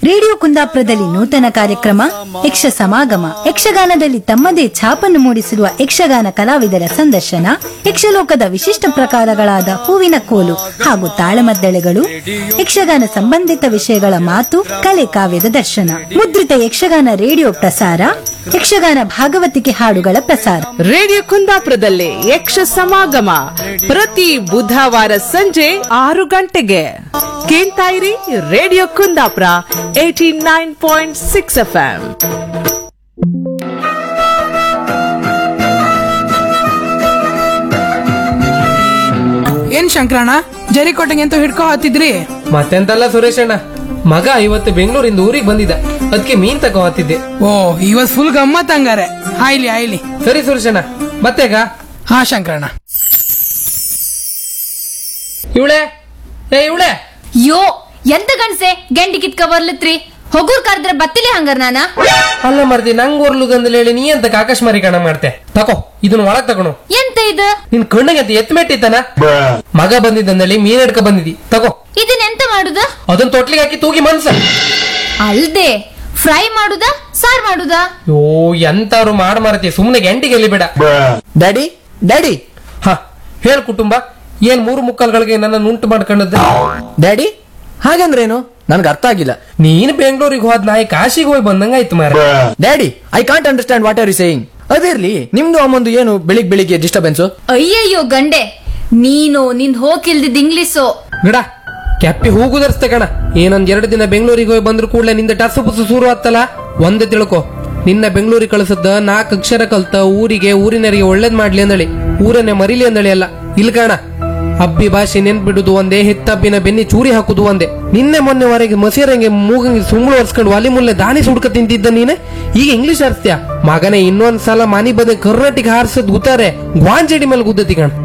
Radio ಕುಂದಾಪುರದಲ್ಲಿ ನೂತನ ಕಾರ್ಯಕ್ರಮ ಯಕ್ಷ ಸಮಾಗಮ ಯಕ್ಷಗಾನದಲ್ಲಿ ತಮ್ಮದೇ ಛಾಪನ್ನು ಮೂಡಿಸಿರುವ ಯಕ್ಷಗಾನ ಕಲಾವಿದರ ಸಂದರ್ಶನ ಯಕ್ಷಲೋಕದ ವಿಶಿಷ್ಟ ಪ್ರಕಾರಗಳಾದ ಹೂವಿನ ಕೋಲು ಹಾಗೂ ತಾಳಮದ್ದಳೆಗಳು ಯಕ್ಷಗಾನ ಸಂಬಂಧಿತ ವಿಷಯಗಳ ಮಾತು ಕಲೆ ಕಾವ್ಯದ ದರ್ಶನ ಮುದ್ರಿತ ಯಕ್ಷಗಾನ ರೇಡಿಯೋ ಪ್ರಸಾರ ಯಕ್ಷಗಾನ ಭಾಗವತಿಕೆ ಹಾಡುಗಳ ಪ್ರಸಾರ ರೇಡಿಯೋ ಕುಂದಾಪುರದಲ್ಲಿ ಯಕ್ಷ ಸಮಾಗಮ ಪ್ರತಿ ಬುಧವಾರ ಸಂಜೆ 6 ಗಂಟೆಗೆ ಕೇಳ್ತಾ ಇರಿ ರೇಡಿಯೋ ಕುಂದಾಪುರ 89.6 FM. ಏನ್ ಶಂಕರಣ್ಣ ಜರಿಕೋಟೆಗೆ ಅಂತ ಹಿಡ್ಕೊ ಹತ್ತಿದ್ರಿ? ಮತ್ತೆಂತಲ್ಲ ಸುರೇಶಣ್ಣ, ಮಗ ಇವತ್ತು ಬೆಂಗಳೂರಿಂದ ಊರಿಗೆ ಬಂದಿದ್ದ, ಅದಕ್ಕೆ ಮೀನ್ ತಗೋ ಹತ್ತಿದ್ದೆ. ಓ ಇವತ್ ಫುಲ್ ಗಮ್ಮತ್ ಹಂಗಾರೆ. ಆಯ್ಲಿ ಆಯ್ಲಿ. ಸರಿ ಸುರೇಶಣ್ಣ, ಮತ್ತೆಗ? ಹಾ ಶಂಕರಣ್ಣ. ಇವಳೆ ಇವಳೆ ಯೋ ಎಂತ ಗಂಡ್ಸೆ ಗೆಂಡಿ ಕಿತ್ಕ ಬರ್ಲತ್ರಿ? ಹೊಗೂರ್ ಕರೆದ್ರೆ ಬತ್ತಿಲಿ ಹಂಗಾರ ನಾನ ಅಲ್ಲ ಮರ್ದಿ, ನಂಗ್ ಓರ್ಲುಗಂದಲ್ಲಿ ಹೇಳಿ ನೀ ಅಂತ ಆಕಾಶಮಾರಿ ಕಣ ಮಾಡ್ತೆ. ತಕೋ ಇದನ್ನ ಒಳಗ್ ತಗೊಂಡು. ಎಂತ ಇದು? ನಿನ್ ಕಣ್ಣಿಗೆ ಅಂತ ಎತ್ಮೆಟ್ಟಿತ್ತಾನ? ಮಗ ಬಂದಿದ್ದಂದಲ್ಲಿ ಮೀನ್ ಹಿಡ್ಕ ಬಂದಿದಿ, ತಗೋ. ಇದನ್ನ ಎಂತ ಮಾಡುದ? ಅದನ್ನ ತೊಟ್ಲಿಗೆ ಹಾಕಿ ತೂಗಿ ಮನ್ಸ. ಅಲ್ದೆ ಫ್ರೈ ಮಾಡುದ ಸಾರ್ ಮಾಡುದ? ಯೋ ಎಂತಾರು ಮಾರ್ತಿ, ಸುಮ್ನೆ ಗಂಟಿಗೆ ಎಲ್ಲಿ ಬೇಡ. ಡ್ಯಾಡಿ ಡ್ಯಾಡಿ ಹ ಹೇಳ್ ಕುಟುಂಬ, ಏನ್ 3 ಮುಕ್ಕಾಲ್ಗಳಿಗೆ ನನ್ನ ಉಂಟು ಮಾಡ್ಕೊಂಡದ್ದು? ಡ್ಯಾಡಿ ಹಾಗಂದ್ರೇನು? ನನ್ಗೆ ಅರ್ಥ ಆಗಿಲ್ಲ. ನೀನ್ ಬೆಂಗಳೂರಿಗೆ ಹೋದ್ ನಾಯಿ ಕಾಶಿಗೆ ಹೋಗಿ ಬಂದಂಗಾಯ್ತು ಮಾರ. Daddy I can't understand what are you saying. ಅದಿರ್ಲಿ, ನಿಮ್ದು ಅಮ್ಮಂದು ಏನು ಬೆಳಿಗ್ಗೆ ಡಿಸ್ಟರ್ಬೆನ್ಸ್? ಅಯ್ಯಯ್ಯೋ ಗಂಡೆ, ನೀನು ನಿನ್ ಹೋಗಿಲ್ದಿದ್ ಇಂಗ್ಲಿಷು ಗಿಡ ಕೆಪ್ಪಿ ಹೋಗುದರ್ಸ್ತೆ ಕಣ. ಏನೊಂದ್ 2 ದಿನ ಬೆಂಗಳೂರಿಗೆ ಹೋಗಿ ಬಂದ್ರು ಕೂಡಲೇ ನಿಂದ ಟಸು ಪುಸು ಶುರು ಆತ್ತಲ್ಲ. ಒಂದೇ ತಿಳ್ಕೊ, ನಿನ್ನ ಬೆಂಗಳೂರಿಗೆ ಕಳಿಸದ್ದ 4 ಅಕ್ಷರ ಕಲ್ತ ಊರಿನರಿಗೆ ಒಳ್ಳೇದ್ ಮಾಡ್ಲಿ ಅಂದಳಿ, ಊರನ್ನೇ ಮರಿಲಿ ಅಂದಳಿ ಅಲ್ಲ. ಇಲ್ ಕಾಣ, ಅಬ್ಬಿ ಭಾಷೆ ನೆನ್ಪಿಡುದು ಒಂದೇ, ಹೆತ್ತಬ್ಬಿನ ಬೆನ್ನಿ ಚೂರಿ ಹಾಕುದು ಒಂದೇ. ನಿನ್ನೆ ಮೊನ್ನೆವರೆಗೆ ಮಸೀರಂಗೆ ಮೂಗಂಗೆ ಸುಮ್ಳು ಒರ್ಸ್ಕೊಂಡು ಒಲಿ ಮುಲ್ಲೆ ದಾಣಿ ಸುಡ್ಕ ತಿಂತಿದ್ದ ನೀನೆ, ಈಗ ಇಂಗ್ಲಿಷ್ ಆರಿಸ್ತೀಯ ಮಗನೇ. ಇನ್ನೊಂದ್ಸಲ ಮನಿ ಬಂದ ಕರ್ನಾಟಕ ಹಾರಿಸದ್ ಗುತ್ತಾರೆ ಗ್ವಾಂಜಡಿ ಮೇಲೆ ಗುದ್ದತಿ ಕಣ.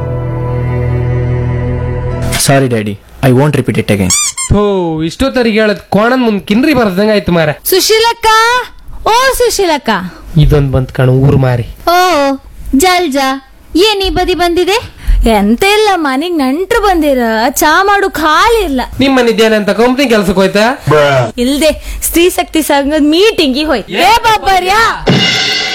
ಸಾರಿ daddy, I want repeat it again. ಓ ಇಷ್ಟೊತ್ತರಿಗೆ ಹೇಳದ್ ಕೋಣನ್ ಮುಂದ್ ಕಿನ್ರಿ ಬರ್ದಂಗ ಆಯ್ತು ಮಾರ. ಸುಶೀಲಕ್ಕ, ಓ ಸುಶೀಲಕ್ಕ, ಇದೊಂದ್ ಬಂತ್ ಕಣ ಊರ್ ಮಾರಿ. ಓ ಜಲ್ಜಾ ಏನ್ ಈ ಬದಿ ಬಂದಿದೆ? ಎಂತ ಇಲ್ಲ, ಮನೆಗ್ ನೆಂಟ್ರು ಬಂದಿರ, ಚಾ ಮಾಡು ಖಾಲಿ ಇಲ್ಲ. ನಿಮ್ಮನಿದ್ದೇನಂತ ಕಂಪ್ನಿ ಕೆಲ್ಸಕ್ಕೆ ಹೋಯ್ತಾ? ಇಲ್ದೆ ಸ್ತ್ರೀ ಶಕ್ತಿ ಸಂಘದ ಮೀಟಿಂಗ್ ಹೋಯ್ತು. ಏ ಬಾಬರ್ಯಾ